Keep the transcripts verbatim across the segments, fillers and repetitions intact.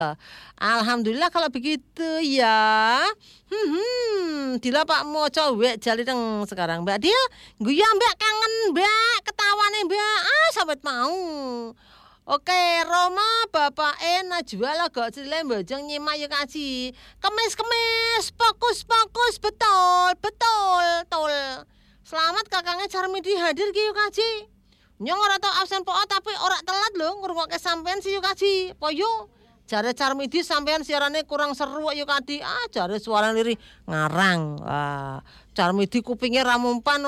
Alhamdulillah kalau begitu ya. Hmm, hmm. Dila Pak mau coba jali deng sekarang Mbak Dil. Guya Mbak kangen Mbak ketawane Mbak. Ah sampai mau. Oke, Roma Bapak E Najwa lah gak cilem bojong nyimak yuk kaji. Kemis-kemis, fokus-fokus, betul, betul, tol. Selamat kakangnya Carmidi hadir ki yuk kaji. Nyong ora tau absen po tapi ora telat lho ngrungokke sampean si yuk kaji. Poyo. Jare Carmidi sampean siarane kurang seru yuk kaji. Ah, jare suara lirih ngarang. Wah, Carmidi kupingnya ramumpan.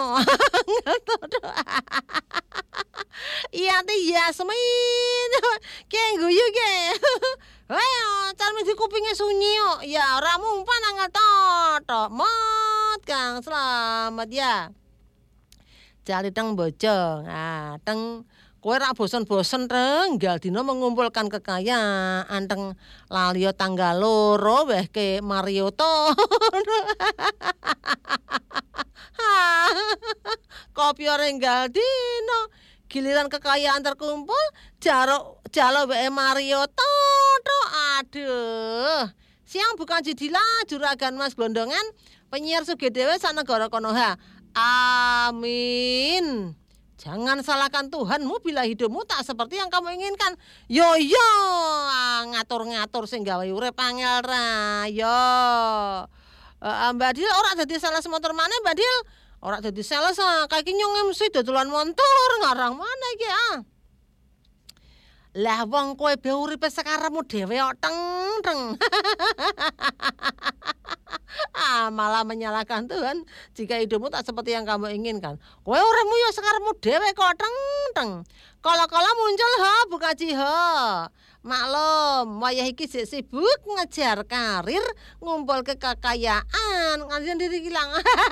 Iya teh Yasmin. Ke guyu ke. Ayo, Carmidi kupingnya sunyi yo. Ya, ramumpan angel to. Mot Kang, selamat ya. Jali teng bojong. Ah, teng kowe ra bosen-bosen tenggal dina mengumpulkan kekayaan teng Lalio tanggal loro weh ke Marioto. Kopi renggal dina giliran kekayaan terkumpul jaro jalo weh Marioto. Aduh. Siang bukan jidila juragan Mas Glondongan penyiar Sugedewe sanegara konoha. Amin. Jangan salahkan Tuhanmu bila hidupmu tak seperti yang kamu inginkan. Yo yo, ngatur-ngatur sing gawe urip angel ra. Yo. Uh, Mbak Dil ora dadi sales motor maneh Mbak Dil. Ora dadi sales ah, kaki nyong M C dodolan motor ngarang mana iki ah. Lah wong kowe be uripe sakarepmu dhewe kok teng-teng. Ah, malah menyalahkan Tuhan jika hidupmu tak seperti yang kamu inginkan. Kowe uripmu ya sakarepmu dhewe kok teng-teng. Kala-kala muncul ha bukaji ha. Maklum, wayah iki sik sibuk ngejar karir, ngumpul ke kekayaan, nganjen diri hilang.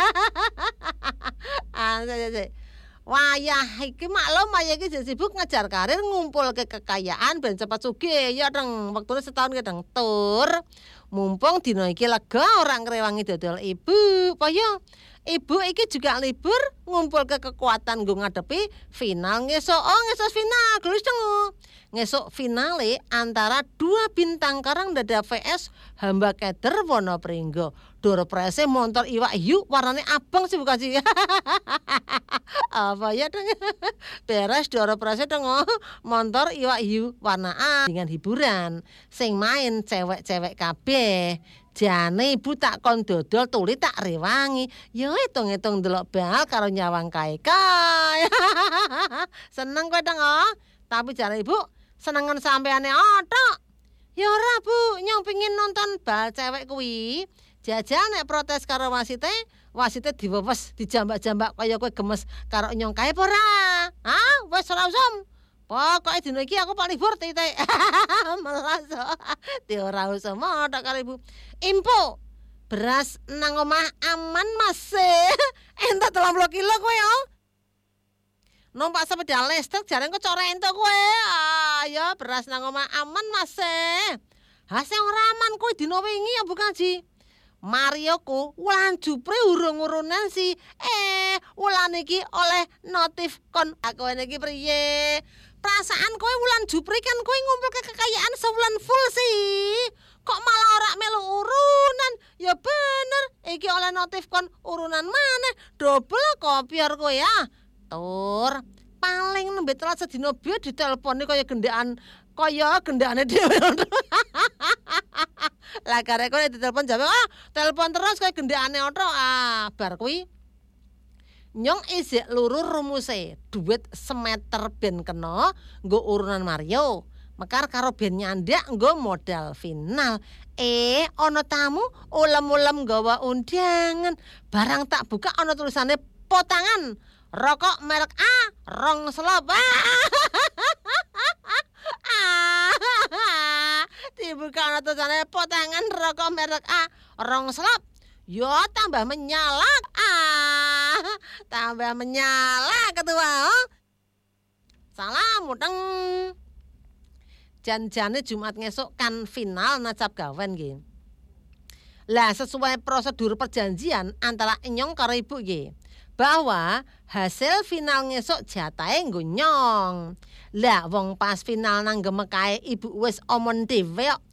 Ah, wayah iki maklum wayah iki sibuk ngejar karir ngumpul ke kekayaan ben cepat sugih ya teng wektune setahun ke teng tur mumpung dina iki lega orang ngrewangi dodol ibu payo ibu iki juga libur ngumpul ke kekuatan nggo ngadepi final ngesuk oh ngesuk final gelis deng ngesuk finale antara dua bintang karang dada V S Hamba Keder Wonopringgo. Door prese motor iwak hiu warnane abang sih bukan sih. Apa ya dong? Beres door prese dong motor iwak hiu warna A dengan hiburan. Sing main cewek-cewek kabeh. Jane ibu tak kon dodol tuli tak rewangi. Yo hitung-hitung delok bal karo nyawang kae-kae. Seneng kowe dong oh. Tapi jare ibu senengan sampeane otok. Ya ora Bu, nyong pengin nonton bal cewek kuwi. Jajal nek protes karo wasite, wasite diwewes, dijambak-jambak kaya kowe gemes karo nyong kae apa ora? Hah? Wis ora usum. Pokoke dina iki aku pak libur titik. Melas. Di ora usum otok karo ibu. Info. Beras nang omah aman Mas. Entuk telung puluh kilo kowe yo. Numpak sepeda listrik jarang kok core entuk kowe. Ah, ya beras nang omah aman Mas. Ha sing ora aman kuwi dina wingi ya bukan Ji. Marioku wulan jupre urung-urunan si eh wulan iki oleh notif kon aku iki priye perasaan kowe wulan jupre kan kowe ngumpul ke kekayaan sewulan full sih kok malah ora melu urunan ya bener iki oleh notif kon urunan maneh double kopior kowe ya tur paling nembe telat sedina biar diteleponi kaya gendaan kaya gendane dhewe. Lah kare kowe ditelepon jawab, ah, telepon terus kowe gendane oto. Ah, bar kuwi nyong isih lurur rumuse, duit semeter ben kena nggo urunan Mario. Mekar karo ben nyandak nggo modal final. Eh, ana tamu ulem-ulem gawa undangan. Barang tak buka ana tulisane potangan. Rokok merek A, rong selop. Dibuka ana tulisane potangan rokok merek A, rong selop. Yo tambah menyala. Ah, tambah menyala ketua. Oh. Salam muteng. Jan-jane Jumat ngesuk kan final nacap gawen nggih. Lah sesuai prosedur perjanjian antara nyong karo ibu nggih. Bahwa hasil final ngesuk jatahe nggo nyong. Lah wong pas final nang gemekae ibu wis omon dhewe kok